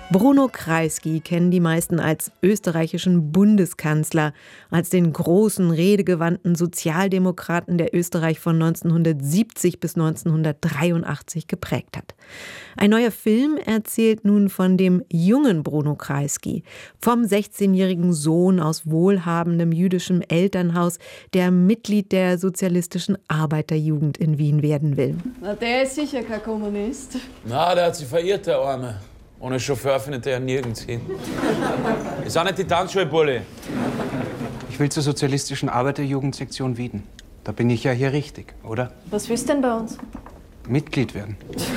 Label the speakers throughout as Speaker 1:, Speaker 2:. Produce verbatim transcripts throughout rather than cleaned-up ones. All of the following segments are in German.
Speaker 1: Bruno Kreisky kennen die meisten als österreichischen Bundeskanzler, als den großen, redegewandten Sozialdemokraten, der Österreich von neunzehnhundertsiebzig bis neunzehnhundertdreiundachtzig geprägt hat. Ein neuer Film erzählt nun von dem jungen Bruno Kreisky, vom sechzehnjährigen Sohn aus wohlhabendem jüdischem Elternhaus, der Mitglied der sozialistischen Arbeiterjugend in Wien werden will.
Speaker 2: Na, der ist sicher kein Kommunist.
Speaker 3: Na, der hat sich verirrt, der Arme. Ohne Chauffeur findet er ja nirgends hin. Ist auch nicht die Tanzschule, Bulli.
Speaker 4: Ich will zur sozialistischen Arbeiterjugendsektion Wien. Da bin ich ja hier richtig, oder?
Speaker 2: Was willst du denn bei uns?
Speaker 4: Mitglied werden.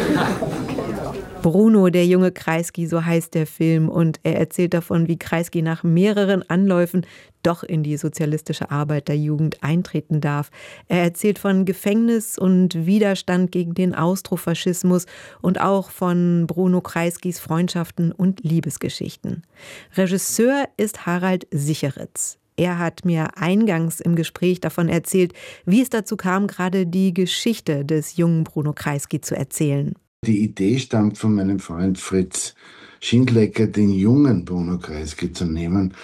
Speaker 1: Bruno, der junge Kreisky, so heißt der Film. Und er erzählt davon, wie Kreisky nach mehreren Anläufen doch in die sozialistische Arbeiterjugend eintreten darf. Er erzählt von Gefängnis und Widerstand gegen den Austrofaschismus und auch von Bruno Kreiskys Freundschaften und Liebesgeschichten. Regisseur ist Harald Sicheritz. Er hat mir eingangs im Gespräch davon erzählt, wie es dazu kam, gerade die Geschichte des jungen Bruno Kreisky zu erzählen.
Speaker 5: Die Idee stammt von meinem Freund Fritz Schindlecker, den jungen Bruno Kreisky zu nehmen,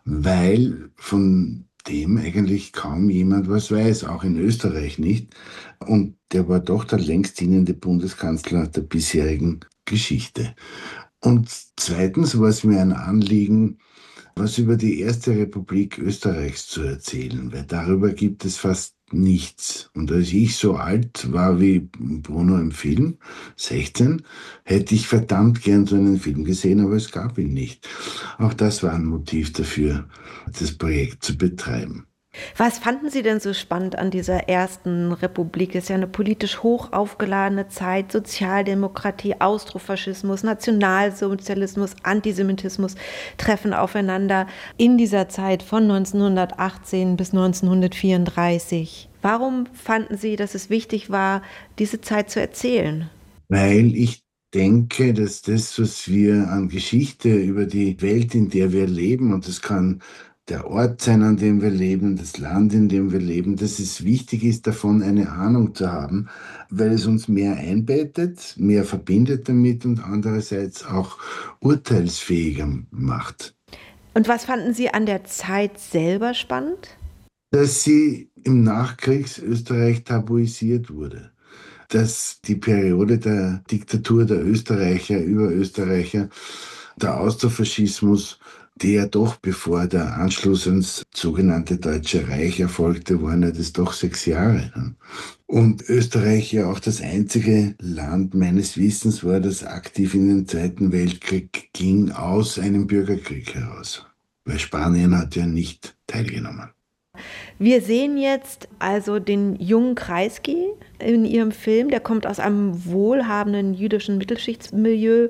Speaker 5: weil von dem eigentlich kaum jemand was weiß, auch in Österreich nicht. Und der war doch der längst dienende Bundeskanzler der bisherigen Geschichte. Und zweitens war es mir ein Anliegen, was über die erste Republik Österreichs zu erzählen, weil darüber gibt es fast nichts. Und als ich so alt war wie Bruno im Film, sechzehn, hätte ich verdammt gern so einen Film gesehen, aber es gab ihn nicht. Auch das war ein Motiv dafür, das Projekt zu betreiben.
Speaker 1: Was fanden Sie denn so spannend an dieser ersten Republik? Es ist ja eine politisch hoch aufgeladene Zeit. Sozialdemokratie, Austrofaschismus, Nationalsozialismus, Antisemitismus treffen aufeinander in dieser Zeit von neunzehnhundertachtzehn bis neunzehnhundertvierunddreißig. Warum fanden Sie, dass es wichtig war, diese Zeit zu erzählen?
Speaker 5: Weil ich denke, dass das, was wir an Geschichte über die Welt, in der wir leben, und das kann der Ort sein, an dem wir leben, das Land, in dem wir leben, dass es wichtig ist, davon eine Ahnung zu haben, weil es uns mehr einbettet, mehr verbindet damit und andererseits auch urteilsfähiger macht.
Speaker 1: Und was fanden Sie an der Zeit selber spannend?
Speaker 5: Dass sie im Nachkriegs-Österreich tabuisiert wurde. Dass die Periode der Diktatur der Österreicher über Österreicher, der Austrofaschismus, die ja doch, bevor der Anschluss ans sogenannte Deutsche Reich erfolgte, waren ja das doch sechs Jahre. Und Österreich ja auch das einzige Land meines Wissens war, das aktiv in den Zweiten Weltkrieg ging, aus einem Bürgerkrieg heraus. Weil Spanien hat ja nicht teilgenommen.
Speaker 1: Wir sehen jetzt also den jungen Kreisky in Ihrem Film. Der kommt aus einem wohlhabenden jüdischen Mittelschichtsmilieu.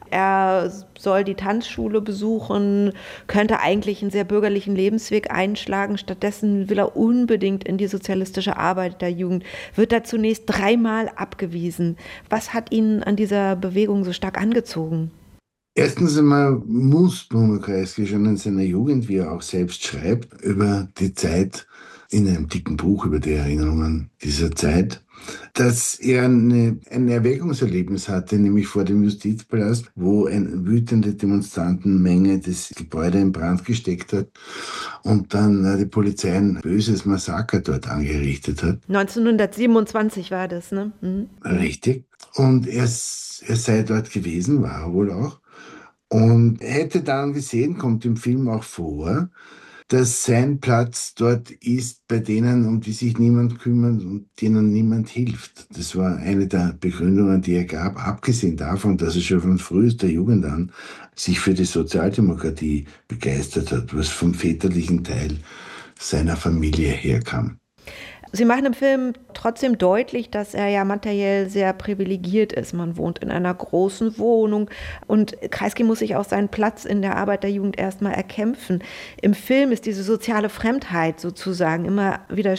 Speaker 1: Er soll die Tanzschule besuchen, könnte eigentlich einen sehr bürgerlichen Lebensweg einschlagen. Stattdessen will er unbedingt in die sozialistische Arbeiterjugend, wird da zunächst dreimal abgewiesen. Was hat ihn an dieser Bewegung so stark angezogen?
Speaker 5: Erstens einmal muss Bruno Kreisky schon in seiner Jugend, wie er auch selbst schreibt, über die Zeit, in einem dicken Buch über die Erinnerungen dieser Zeit, dass er eine, ein Erweckungserlebnis hatte, nämlich vor dem Justizpalast, wo eine wütende Demonstrantenmenge das Gebäude in Brand gesteckt hat und dann die Polizei ein böses Massaker dort angerichtet hat.
Speaker 1: neunzehnhundertsiebenundzwanzig war das, ne? Mhm.
Speaker 5: Richtig. Und er, er sei dort gewesen, war er wohl auch. Und er hätte dann gesehen, kommt im Film auch vor, dass sein Platz dort ist bei denen, um die sich niemand kümmert und denen niemand hilft. Das war eine der Begründungen, die er gab, abgesehen davon, dass er schon von frühester Jugend an sich für die Sozialdemokratie begeistert hat, was vom väterlichen Teil seiner Familie herkam.
Speaker 1: Sie machen im Film trotzdem deutlich, dass er ja materiell sehr privilegiert ist. Man wohnt in einer großen Wohnung und Kreisky muss sich auch seinen Platz in der Arbeiterjugend erstmal erkämpfen. Im Film ist diese soziale Fremdheit sozusagen immer wieder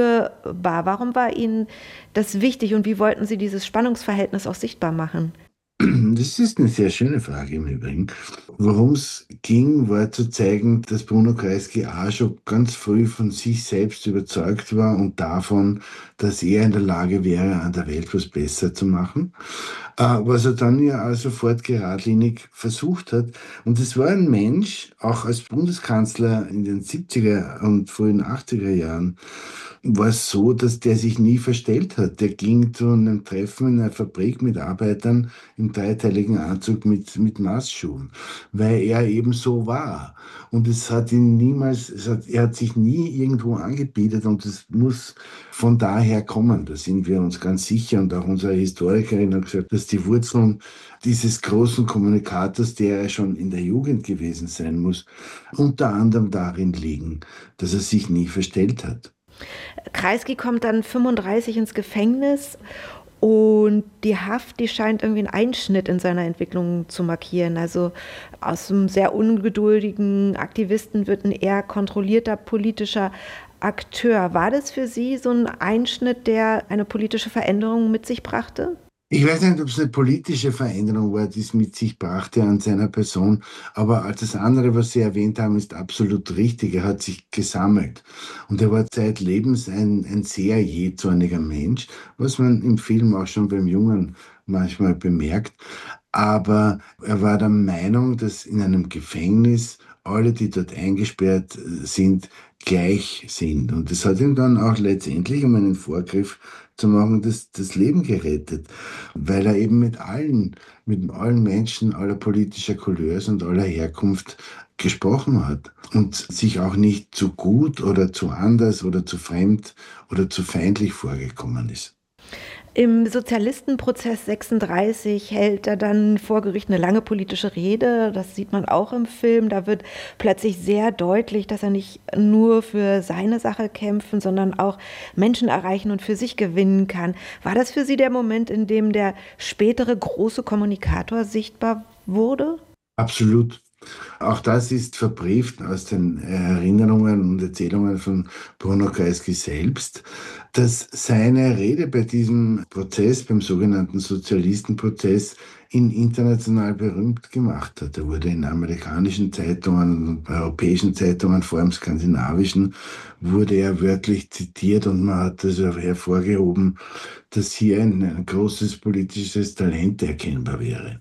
Speaker 1: spürbar. Warum war Ihnen das wichtig und wie wollten Sie dieses Spannungsverhältnis auch sichtbar machen?
Speaker 5: Das ist eine sehr schöne Frage im Übrigen. Worum es ging, war zu zeigen, dass Bruno Kreisky auch schon ganz früh von sich selbst überzeugt war und davon, dass er in der Lage wäre, an der Welt was besser zu machen. Äh, was er dann ja auch sofort geradlinig versucht hat. Und es war ein Mensch, auch als Bundeskanzler in den siebziger und frühen achtziger Jahren, war es so, dass der sich nie verstellt hat. Der ging zu einem Treffen in einer Fabrik mit Arbeitern im dreiteiligen Anzug mit, mit Maßschuhen, weil er eben so war. Und es hat ihn niemals, es hat, er hat sich nie irgendwo angebietet und es muss von daher kommen. Da sind wir uns ganz sicher. Und auch unsere Historikerin hat gesagt, dass die Wurzeln dieses großen Kommunikators, der er schon in der Jugend gewesen sein muss, unter anderem darin liegen, dass er sich nie verstellt hat.
Speaker 1: Kreisky kommt dann fünfunddreißig ins Gefängnis und die Haft, die scheint irgendwie einen Einschnitt in seiner Entwicklung zu markieren. Also aus einem sehr ungeduldigen Aktivisten wird ein eher kontrollierter politischer Akteur. War das für Sie so ein Einschnitt, der eine politische Veränderung mit sich brachte?
Speaker 5: Ich weiß nicht, ob es eine politische Veränderung war, die es mit sich brachte an seiner Person, aber das andere, was Sie erwähnt haben, ist absolut richtig. Er hat sich gesammelt und er war zeitlebens ein, ein sehr jähzorniger Mensch, was man im Film auch schon beim Jungen manchmal bemerkt. Aber er war der Meinung, dass in einem Gefängnis alle, die dort eingesperrt sind, gleich sind. Und das hat ihm dann auch letztendlich, um einen Vorgriff zu machen, das, das Leben gerettet, weil er eben mit allen, mit allen Menschen aller politischer Couleurs und aller Herkunft gesprochen hat und sich auch nicht zu gut oder zu anders oder zu fremd oder zu feindlich vorgekommen ist.
Speaker 1: Im Sozialistenprozess sechsunddreißig hält er dann vor Gericht eine lange politische Rede. Das sieht man auch im Film. Da wird plötzlich sehr deutlich, dass er nicht nur für seine Sache kämpfen, sondern auch Menschen erreichen und für sich gewinnen kann. War das für Sie der Moment, in dem der spätere große Kommunikator sichtbar wurde?
Speaker 5: Absolut. Auch das ist verbrieft aus den Erinnerungen und Erzählungen von Bruno Kreisky selbst, dass seine Rede bei diesem Prozess, beim sogenannten Sozialistenprozess, ihn international berühmt gemacht hat. Er wurde in amerikanischen Zeitungen und europäischen Zeitungen, vor allem skandinavischen, wurde er wörtlich zitiert und man hat also hervorgehoben, dass hier ein, ein großes politisches Talent erkennbar wäre.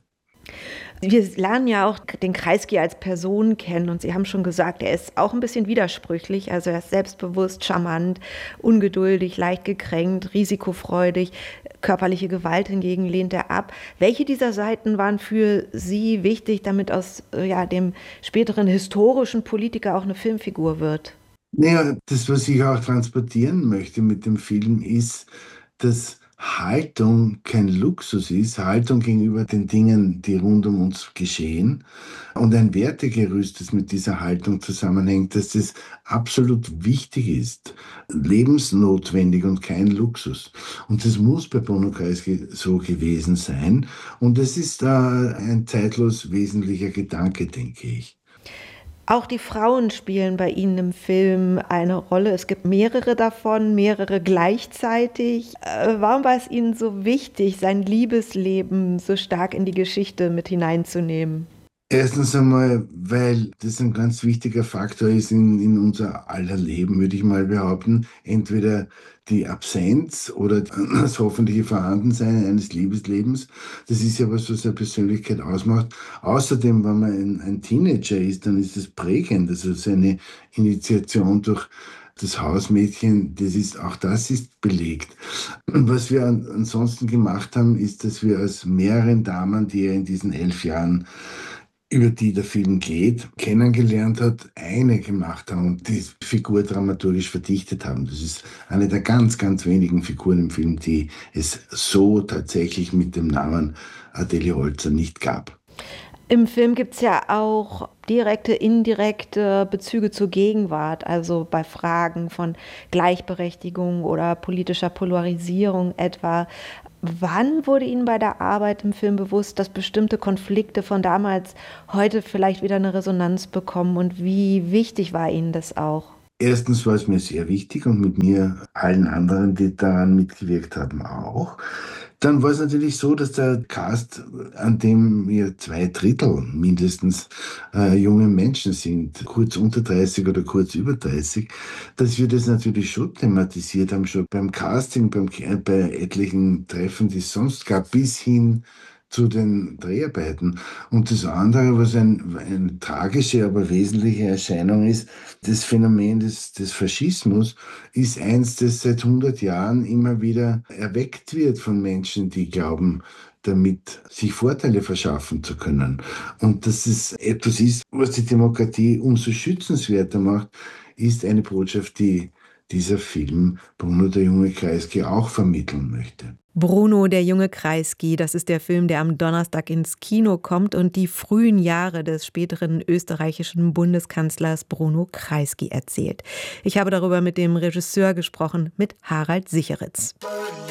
Speaker 1: Wir lernen ja auch den Kreisky als Person kennen und Sie haben schon gesagt, er ist auch ein bisschen widersprüchlich. Also er ist selbstbewusst, charmant, ungeduldig, leicht gekränkt, risikofreudig. Körperliche Gewalt hingegen lehnt er ab. Welche dieser Seiten waren für Sie wichtig, damit aus ja, dem späteren historischen Politiker auch eine Filmfigur wird?
Speaker 5: Naja, das, was ich auch transportieren möchte mit dem Film, ist, dass Haltung kein Luxus ist, Haltung gegenüber den Dingen, die rund um uns geschehen und ein Wertegerüst, das mit dieser Haltung zusammenhängt, dass das absolut wichtig ist, lebensnotwendig und kein Luxus. Und das muss bei Bruno Kreisky so gewesen sein und das ist äh, ein zeitlos wesentlicher Gedanke, denke ich.
Speaker 1: Auch die Frauen spielen bei Ihnen im Film eine Rolle. Es gibt mehrere davon, mehrere gleichzeitig. Äh, warum war es Ihnen so wichtig, sein Liebesleben so stark in die Geschichte mit hineinzunehmen?
Speaker 5: Erstens einmal, weil das ein ganz wichtiger Faktor ist in, in unser aller Leben, würde ich mal behaupten. Entweder die Absenz oder das hoffentliche Vorhandensein eines Liebeslebens. Das ist ja was, was eine Persönlichkeit ausmacht. Außerdem, wenn man ein, ein Teenager ist, dann ist es prägend. Also seine Initiation durch das Hausmädchen, das ist, auch das ist belegt. Und was wir an, ansonsten gemacht haben, ist, dass wir aus mehreren Damen, die er in diesen elf Jahren über die der Film geht, kennengelernt hat, eine gemacht haben und die Figur dramaturgisch verdichtet haben. Das ist eine der ganz, ganz wenigen Figuren im Film, die es so tatsächlich mit dem Namen Adele Holzer nicht gab.
Speaker 1: Im Film gibt es ja auch direkte, indirekte Bezüge zur Gegenwart, also bei Fragen von Gleichberechtigung oder politischer Polarisierung etwa. Wann wurde Ihnen bei der Arbeit im Film bewusst, dass bestimmte Konflikte von damals heute vielleicht wieder eine Resonanz bekommen und wie wichtig war Ihnen das auch?
Speaker 5: Erstens war es mir sehr wichtig und mit mir allen anderen, die daran mitgewirkt haben, auch. Dann war es natürlich so, dass der Cast, an dem ja zwei Drittel mindestens äh, junge Menschen sind, kurz unter dreißig oder kurz über dreißig, dass wir das natürlich schon thematisiert haben, schon beim Casting, beim, bei etlichen Treffen, die es sonst gab, bis hin zu den Dreharbeiten. Und das andere, was ein, eine tragische, aber wesentliche Erscheinung ist, das Phänomen des, des Faschismus, ist eins, das seit hundert Jahren immer wieder erweckt wird von Menschen, die glauben, damit sich Vorteile verschaffen zu können. Und dass es etwas ist, was die Demokratie umso schützenswerter macht, ist eine Botschaft, die dieser Film Bruno der junge Kreisky auch vermitteln möchte.
Speaker 1: Bruno der junge Kreisky, das ist der Film, der am Donnerstag ins Kino kommt und die frühen Jahre des späteren österreichischen Bundeskanzlers Bruno Kreisky erzählt. Ich habe darüber mit dem Regisseur gesprochen, mit Harald Sicheritz.